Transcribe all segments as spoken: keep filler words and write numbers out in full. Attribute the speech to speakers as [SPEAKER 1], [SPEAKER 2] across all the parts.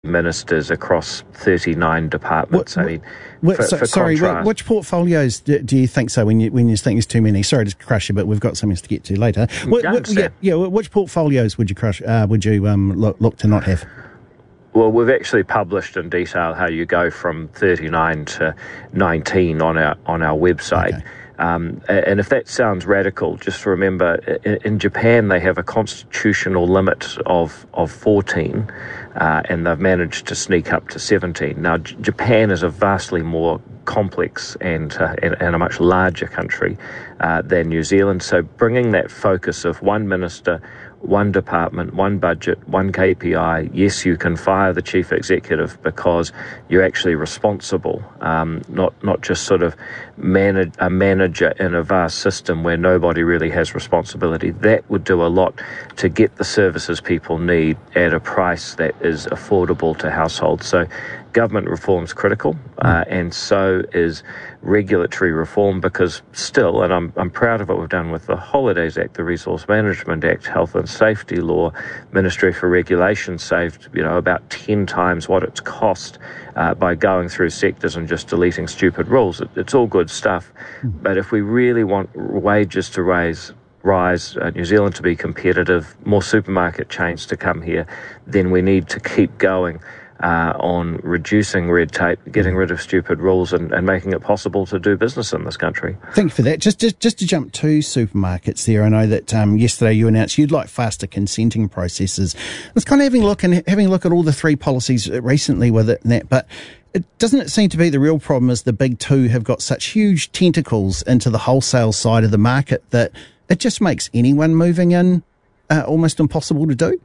[SPEAKER 1] ministers across thirty-nine departments.
[SPEAKER 2] What,
[SPEAKER 1] I mean,
[SPEAKER 2] what,
[SPEAKER 1] for,
[SPEAKER 2] so,
[SPEAKER 1] for
[SPEAKER 2] sorry,
[SPEAKER 1] contrast,
[SPEAKER 2] which portfolios do, do you think so when you when you think there's too many? Sorry to crush you, but we've got something to get to later. What, what, yeah, yeah, which portfolios would you crush? Uh, would you um, look, look to not have?
[SPEAKER 1] Well, we've actually published in detail how you go from thirty-nine to nineteen on our on our website. Okay. Um, and if that sounds radical, just remember, in, in Japan they have a constitutional limit of, of fourteen, uh, and they've managed to sneak up to seventeen. Now, J- Japan is a vastly more complex and, uh, and, and a much larger country uh, than New Zealand, so bringing that focus of one minister, one department, one budget, one K P I. Yes, you can fire the chief executive because you're actually responsible, um, not not just sort of manage, a manager in a vast system where nobody really has responsibility. That would do a lot to get the services people need at a price that is affordable to households. So government reform is critical, uh, and so is regulatory reform, because still, and I'm I'm proud of what we've done with the Holidays Act, the Resource Management Act, Health and Safety Law, Ministry for Regulation saved, you know, about ten times what it's cost uh, by going through sectors and just deleting stupid rules. It, it's all good stuff, but if we really want wages to raise, rise, uh, New Zealand to be competitive, more supermarket chains to come here, then we need to keep going Uh, on reducing red tape, getting rid of stupid rules, and, and making it possible to do business in this country.
[SPEAKER 2] Thank you for that. Just just, just to jump to supermarkets there, I know that um, yesterday you announced you'd like faster consenting processes. I was kind of having a look and having a look at all the three policies recently with it and that, but it doesn't it seem to be the real problem is the big two have got such huge tentacles into the wholesale side of the market that it just makes anyone moving in uh, almost impossible to do?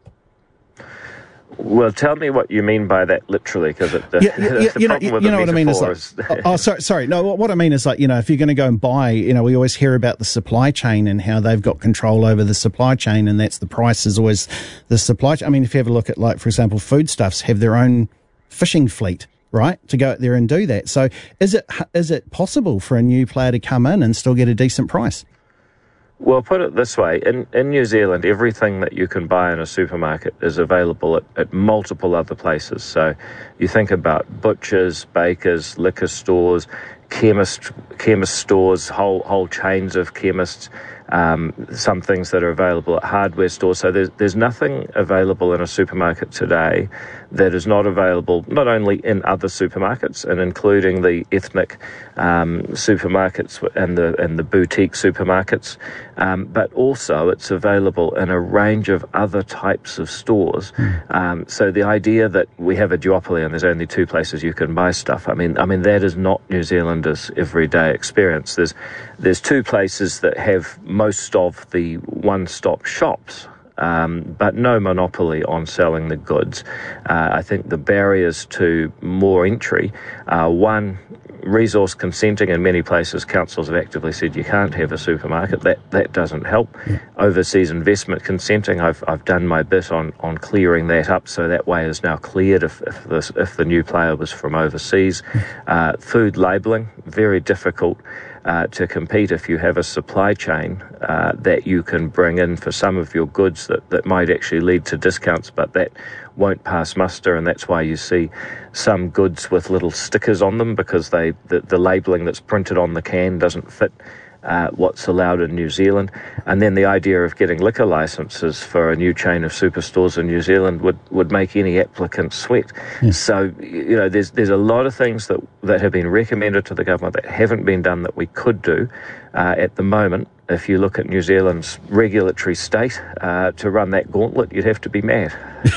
[SPEAKER 1] Well, tell me what you mean by that literally, because the,
[SPEAKER 2] yeah, yeah,
[SPEAKER 1] the
[SPEAKER 2] you
[SPEAKER 1] problem
[SPEAKER 2] know,
[SPEAKER 1] with
[SPEAKER 2] you
[SPEAKER 1] the
[SPEAKER 2] know what I mean is like,
[SPEAKER 1] is
[SPEAKER 2] oh, oh, sorry, sorry. No, what I mean is like, you know, if you're going to go and buy, you know, we always hear about the supply chain and how they've got control over the supply chain, and that's the price is always the supply chain. I mean, if you have a look at, like, for example, foodstuffs have their own fishing fleet, right, to go out there and do that. So is it is it possible for a new player to come in and still get a decent price?
[SPEAKER 1] Well, put it this way. In, in New Zealand, everything that you can buy in a supermarket is available at, at multiple other places. So you think about butchers, bakers, liquor stores, chemist, chemist stores, whole whole chains of chemists, um, some things that are available at hardware stores. So there's, there's nothing available in a supermarket today that is not available not only in other supermarkets, and including the ethnic um, supermarkets and the and the boutique supermarkets, um, but also it's available in a range of other types of stores. Mm. Um, so the idea that we have a duopoly and there's only two places you can buy stuff, I mean, I mean that is not New Zealanders' everyday experience. There's there's two places that have most of the one-stop shops. Um, but no monopoly on selling the goods. Uh, I think the barriers to more entry are, one, resource consenting. In many places, councils have actively said you can't have a supermarket. That that doesn't help. Yeah. Overseas investment consenting, I've I've done my bit on, on clearing that up, so that way is now cleared if if, this, if the new player was from overseas. Uh, food labelling, very difficult Uh, to compete if you have a supply chain uh, that you can bring in for some of your goods that, that might actually lead to discounts, but that won't pass muster, and that's why you see some goods with little stickers on them, because they the, the labelling that's printed on the can doesn't fit Uh, what's allowed in New Zealand. And then the idea of getting liquor licenses for a new chain of superstores in New Zealand would, would make any applicant sweat. Yeah. So, you know, there's there's a lot of things that, that have been recommended to the government that haven't been done that we could do uh, at the moment. If you look at New Zealand's regulatory state, uh, to run that gauntlet, you'd have to be mad.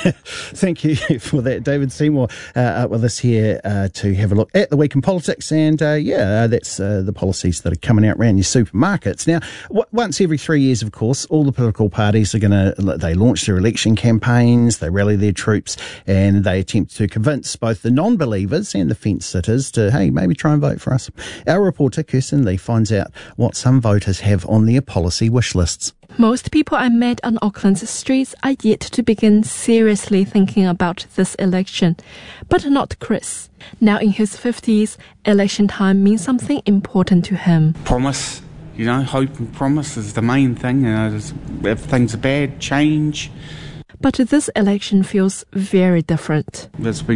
[SPEAKER 2] Thank you for that, David Seymour, uh, with us here uh, to have a look at the week in politics. And, uh, yeah, uh, that's uh, the policies that are coming out around your supermarkets. Now, w- once every three years, of course, all the political parties are going to, they launch their election campaigns, they rally their troops, and they attempt to convince both the non-believers and the fence-sitters to, hey, maybe try and vote for us. Our reporter, Kirsten Lee, finds out what some voters have on their policy wish lists.
[SPEAKER 3] Most people I met on Auckland's streets are yet to begin seriously thinking about this election, but not Chris. Now in his fifties, election time means something important to him.
[SPEAKER 4] Promise, you know, hope and promise is the main thing. You know, if things are bad, change.
[SPEAKER 3] But this election feels very different.
[SPEAKER 4] There's been